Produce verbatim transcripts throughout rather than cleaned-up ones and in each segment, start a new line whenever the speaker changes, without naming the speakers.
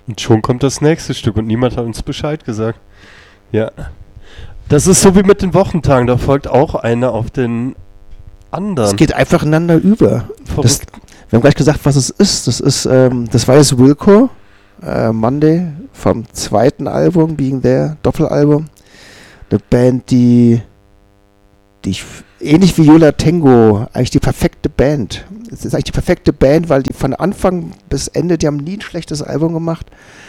Und schon kommt das nächste Stück und niemand hat uns Bescheid gesagt. Ja. Das ist so wie mit den Wochentagen, da folgt auch einer auf den anderen.
Es geht einfach ineinander über. Das, wir haben gleich gesagt, was es ist. Das ist, ähm, das war jetzt Wilco, äh, Monday, vom zweiten Album, Being There, Doppelalbum. Eine Band, die, die ich, ähnlich wie Yola Tango, eigentlich die perfekte Band. Es ist eigentlich die perfekte Band, weil die von Anfang bis Ende, die haben nie ein schlechtes Album gemacht.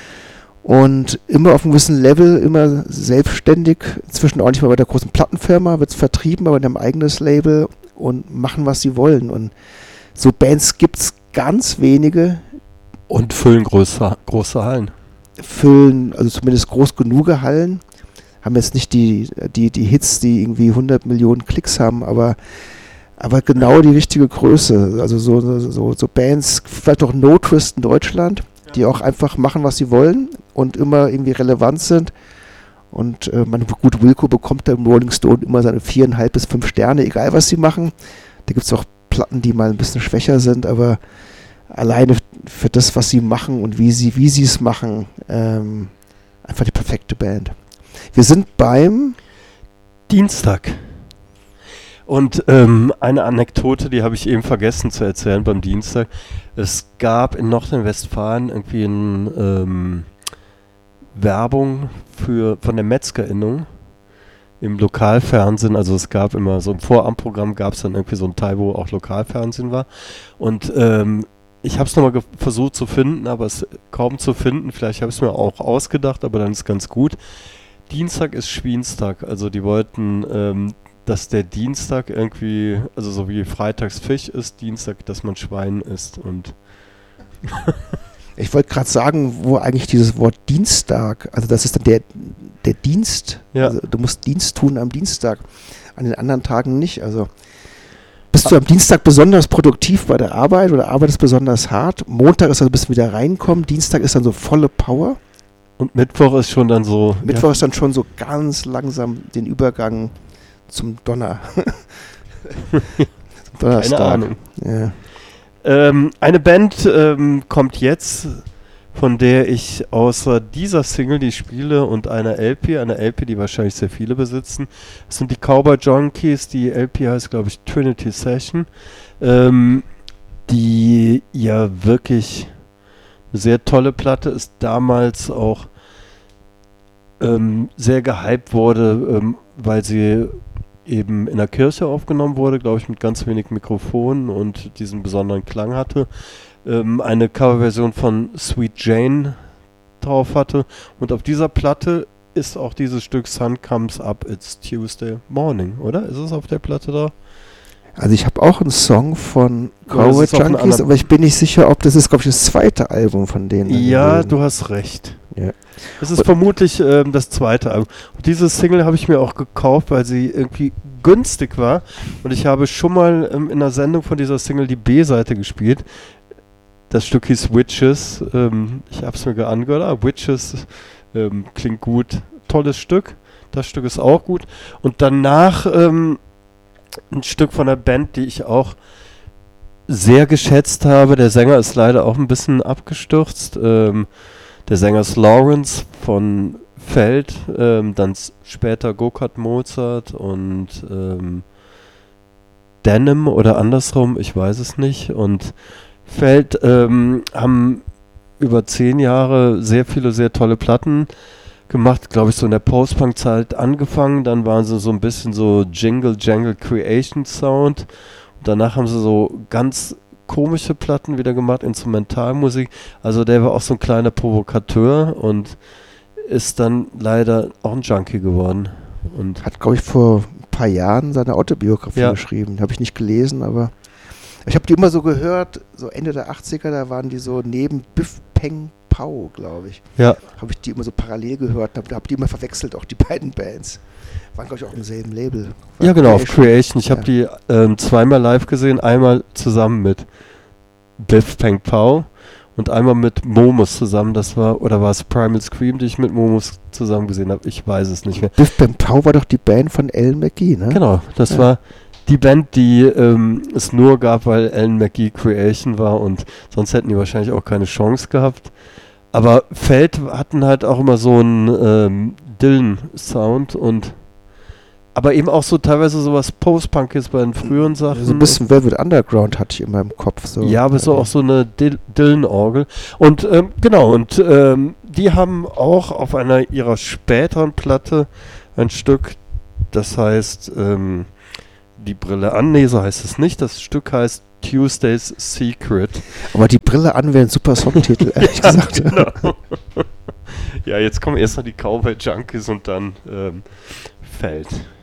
Und immer auf einem gewissen Level, immer selbstständig. Inzwischen auch nicht mehr bei der großen Plattenfirma, wird es vertrieben, aber in einem eigenes Label und machen, was sie wollen. Und so Bands gibt es ganz wenige.
Und füllen große, große Hallen.
Füllen, also zumindest groß genug Hallen. Haben jetzt nicht die, die, die Hits, die irgendwie hundert Millionen Klicks haben, aber, aber genau die richtige Größe. Also so, so, so Bands, vielleicht auch No Twist in Deutschland, die auch einfach machen, was sie wollen und immer irgendwie relevant sind. Und äh, man, gut, Wilco bekommt da im Rolling Stone immer seine viereinhalb bis fünf Sterne, egal was sie machen. Da gibt es auch Platten, die mal ein bisschen schwächer sind, aber alleine für das, was sie machen und wie sie wie sie es machen, ähm, einfach die perfekte Band. Wir sind beim
Dienstag. Und ähm, eine Anekdote, die habe ich eben vergessen zu erzählen beim Dienstag. Es gab in Nordrhein-Westfalen irgendwie eine ähm, Werbung für, von der Metzgerinnung im Lokalfernsehen. Also es gab immer so im Vorabendprogramm gab es dann irgendwie so ein Teil, wo auch Lokalfernsehen war. Und ähm, ich habe es nochmal ge- versucht zu finden, aber es kaum zu finden. Vielleicht habe ich es mir auch ausgedacht, aber dann ist ganz gut. Dienstag ist Schwienstag, also die wollten, ähm, dass der Dienstag irgendwie, also so wie freitags Fisch ist, Dienstag, dass man Schwein isst und
Ich wollte gerade sagen, wo eigentlich dieses Wort Dienstag, also das ist dann der, der Dienst,
ja.
Also du musst Dienst tun am Dienstag, an den anderen Tagen nicht, also bist du am Dienstag besonders produktiv bei der Arbeit oder arbeitest besonders hart, Montag ist dann ein bisschen wieder reinkommen, Dienstag ist dann so volle Power.
Und Mittwoch ist schon dann so...
Mittwoch
ja.
ist dann schon so ganz langsam den Übergang zum Donner. zum Donnerstag.
Keine Ahnung.
Ja.
Ähm, eine Band ähm, kommt jetzt, von der ich außer dieser Single, die ich spiele, und einer L P, eine L P, die wahrscheinlich sehr viele besitzen, das sind die Cowboy Junkies, die L P heißt, glaube ich, Trinity Session, ähm, die ja wirklich eine sehr tolle Platte ist, damals auch ähm, sehr gehypt wurde, ähm, weil sie eben in der Kirche aufgenommen wurde, glaube ich, mit ganz wenig Mikrofonen und diesen besonderen Klang hatte. Ähm, eine Coverversion von Sweet Jane drauf hatte. Und auf dieser Platte ist auch dieses Stück Sun Comes Up, It's Tuesday Morning, oder? Ist es auf der Platte da?
Also ich habe auch einen Song von Cowboy Junkies, aber ich bin nicht sicher, ob das ist, glaube ich, das zweite Album von denen.
Ja, du hast recht.
Ja.
Es ist vermutlich ähm, das zweite Album. Und diese Single habe ich mir auch gekauft, weil sie irgendwie günstig war. Und ich habe schon mal ähm, in einer Sendung von dieser Single die B-Seite gespielt. Das Stück hieß Witches. Ähm, ich habe es mir angehört. Ah, Witches ähm, klingt gut. Tolles Stück. Das Stück ist auch gut. Und danach ähm, ein Stück von einer Band, die ich auch sehr geschätzt habe. Der Sänger ist leider auch ein bisschen abgestürzt. Ähm, Der Sänger ist Lawrence von Feld, ähm, dann s- später Go-Kart Mozart und ähm, Denim oder andersrum, ich weiß es nicht. Und Feld ähm, haben über zehn Jahre sehr viele, sehr tolle Platten gemacht, glaube ich, so in der Post-Punk-Zeit angefangen. Dann waren sie so ein bisschen so Jingle-Jangle-Creation-Sound. Und danach haben sie so ganz komische Platten wieder gemacht, Instrumentalmusik. Also der war auch so ein kleiner Provokateur und ist dann leider auch ein Junkie geworden. Und
Hat, glaube ich, vor ein paar Jahren seine Autobiografie
Ja.
geschrieben. Habe ich nicht gelesen, aber ich habe die immer so gehört, so Ende der achtziger, da waren die so neben Biff Peng Pow, glaube ich.
ja,
Habe ich die immer so parallel gehört, habe hab die immer verwechselt, auch die beiden Bands. Waren, glaube ich, auch im selben Label. War
ja genau, auf
Creation.
Creation. Ich habe
Ja.
die ähm, zweimal live gesehen, einmal zusammen mit Biff Peng Pow und einmal mit Momus zusammen. Das war, oder war es Primal Scream, die ich mit Momus zusammen gesehen habe? Ich weiß es nicht mehr.
Biff Peng Pow war doch die Band von Alan McGee, ne?
Genau, das
Ja.
war die Band, die ähm, es nur gab, weil Alan McGee Creation war und sonst hätten die wahrscheinlich auch keine Chance gehabt. Aber Feld hatten halt auch immer so einen ähm, Dylan-Sound und aber eben auch so teilweise sowas Post-Punkiges bei den früheren Sachen.
So ein bisschen Velvet Underground hatte ich in meinem Kopf. So.
Ja, aber so auch so eine Dil- Dylan-Orgel. Und ähm, genau, und ähm, die haben auch auf einer ihrer späteren Platte ein Stück, das heißt ähm, Die Brille an. Nee, so heißt es nicht. Das Stück heißt Tuesday's Secret.
Aber die Brille an wäre ein super Songtitel, ehrlich
Ja,
gesagt.
genau. Ja, jetzt kommen erst noch die Cowboy Junkies und dann ähm, Feld.